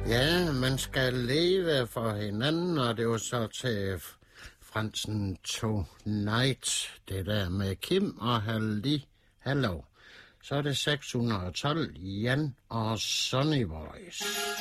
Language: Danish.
Ja, man skal leve for hinanden, og det var så til Fransen Tonight, det der med Kim og Hallo. Så er det 612, Jan og Sonny Boys.